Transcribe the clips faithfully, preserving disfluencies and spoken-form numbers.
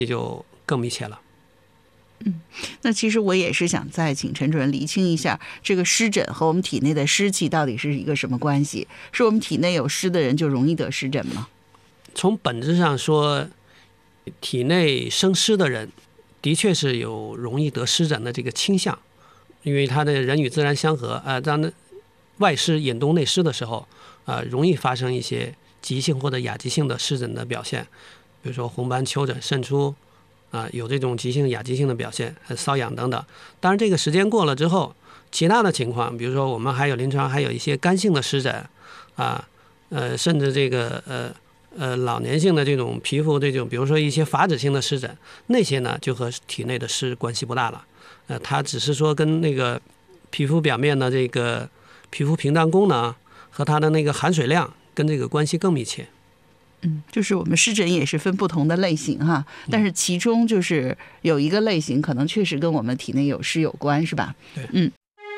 也就更密切了。 嗯，那其实我也是想再请陈主任厘清一下，这个湿疹和我们体内的湿气到底是一个什么关系？是我们体内有湿的人就容易得湿疹吗？ 从本质上说，体内生湿的人的确是有容易得湿疹的这个倾向，因为他的人与自然相合啊、呃，当外湿引动内湿的时候啊、呃，容易发生一些急性或者亚急性的湿疹的表现，比如说红斑、丘疹、渗出。啊，有这种急性、亚急性的表现，瘙痒等等。当然，这个时间过了之后，其他的情况，比如说我们还有临床还有一些干性的湿疹，啊，呃，甚至这个呃呃老年性的这种皮肤这种，比如说一些发脂性的湿疹，那些呢就和体内的湿关系不大了。呃，它只是说跟那个皮肤表面的这个皮肤屏障功能和它的那个含水量跟这个关系更密切。 嗯，就是我们湿疹也是分不同的类型哈，但是其中就是有一个类型可能确实跟我们体内有湿有关，是吧？ 对， 嗯。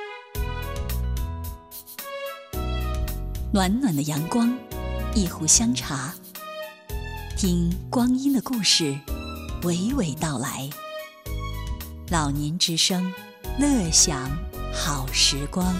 暖暖的阳光，一壶香茶，听光阴的故事，娓娓道来。老年之声，乐享好时光。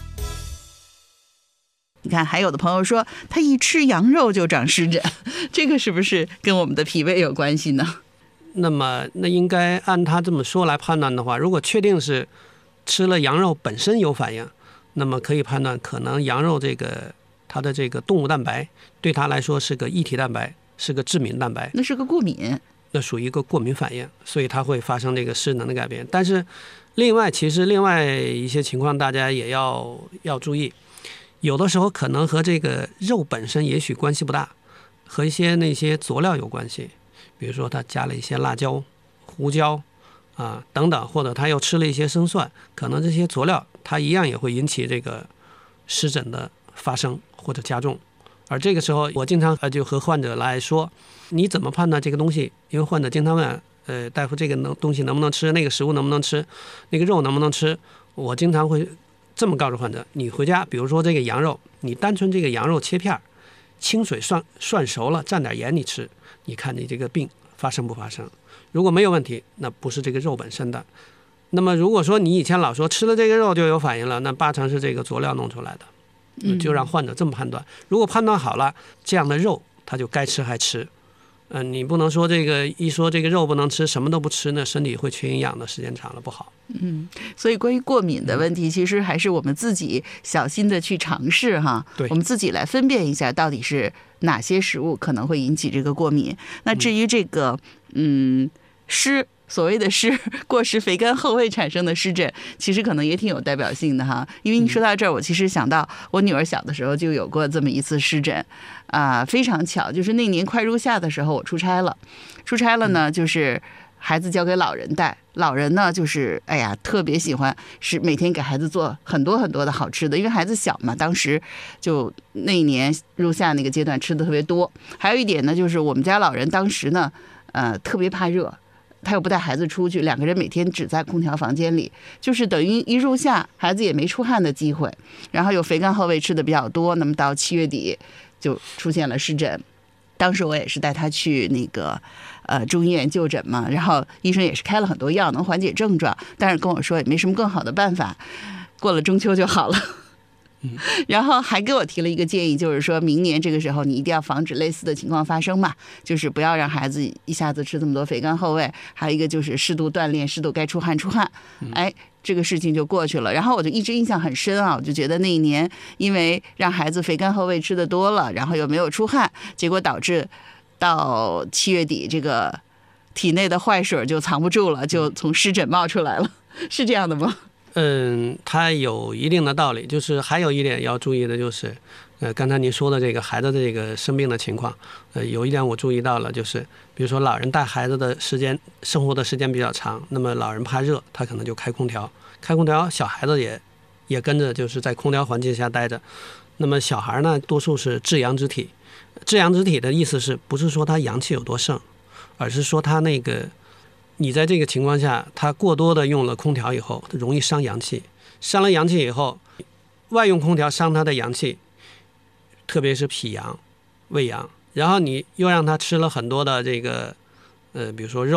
你看，还有的朋友说他一吃羊肉就长湿疹，这个是不是跟我们的脾胃有关系呢？ 那么，那应该按他这么说来判断的话，如果确定是吃了羊肉本身有反应，那么可以判断可能羊肉这个它的这个动物蛋白对他来说是个异体蛋白，是个致敏蛋白， 那是个过敏， 那属于一个过敏反应，所以它会发生这个湿能的改变。但是，另外其实另外一些情况大家也要要注意。有的时候可能和这个肉本身也许关系不大，和一些那些佐料有关系，比如说他加了一些辣椒、胡椒啊等等，或者他又吃了一些生蒜，可能这些佐料它一样也会引起这个湿疹的发生或者加重。而这个时候我经常就和患者来说，你怎么判断这个东西？因为患者经常问，呃，大夫这个能东西能不能吃，那个食物能不能吃，那个肉能不能吃？我经常会这么告诉患者，你回家比如说这个羊肉，你单纯这个羊肉切片，清水涮涮熟了，蘸点盐你吃，你看你这个病发生不发生？如果没有问题，那不是这个肉本身的。那么如果说你以前老说吃了这个肉就有反应了，那八成是这个佐料弄出来的，就让患者这么判断。如果判断好了，这样的肉他就该吃还吃。嗯、呃，你不能说这个一说这个肉不能吃，什么都不吃，那身体会缺营养的，时间长了不好。 嗯，所以关于过敏的问题，其实还是我们自己小心的去尝试哈。 对， 我们自己来分辨一下到底是哪些食物可能会引起这个过敏。那至于这个，嗯，湿。所谓的湿过食肥甘厚味产生的湿疹，其实可能也挺有代表性的哈。因为你说到这儿，我其实想到我女儿小的时候就有过这么一次湿疹，啊、呃，非常巧，就是那年快入夏的时候，我出差了，出差了呢，就是孩子交给老人带，老人呢就是哎呀特别喜欢是每天给孩子做很多很多的好吃的，因为孩子小嘛，当时就那一年入夏那个阶段吃的特别多。还有一点呢，就是我们家老人当时呢，呃，特别怕热。他又不带孩子出去，两个人每天只在空调房间里，就是等于一入夏，孩子也没出汗的机会，然后有肥甘厚味吃的比较多，那么到七月底就出现了湿疹。当时我也是带他去那个呃中医院就诊嘛，然后医生也是开了很多药能缓解症状，但是跟我说也没什么更好的办法，过了中秋就好了。然后还给我提了一个建议，就是说明年这个时候你一定要防止类似的情况发生嘛，就是不要让孩子一下子吃这么多肥甘厚味，还有一个就是适度锻炼，适度该出汗出汗，哎，这个事情就过去了。然后我就一直印象很深啊，我就觉得那一年因为让孩子肥甘厚味吃的多了，然后又没有出汗，结果导致到七月底这个体内的坏水就藏不住了，就从湿疹冒出来了，是这样的吗？ 嗯，它有一定的道理，就是还有一点要注意的就是，呃，刚才您说的这个孩子的这个生病的情况，呃，有一点我注意到了，就是比如说老人带孩子的时间生活的时间比较长，那么老人怕热，他可能就开空调，开空调，小孩子也也跟着就是在空调环境下待着。那么小孩呢，多数是至阳之体，至阳之体的意思是不是说他阳气有多盛，而是说他那个。你在这个情况下，他过多的用了空调以后，容易伤阳气。伤了阳气以后，外用空调伤他的阳气，特别是脾阳、胃阳。然后你又让他吃了很多的这个， 呃，比如说肉。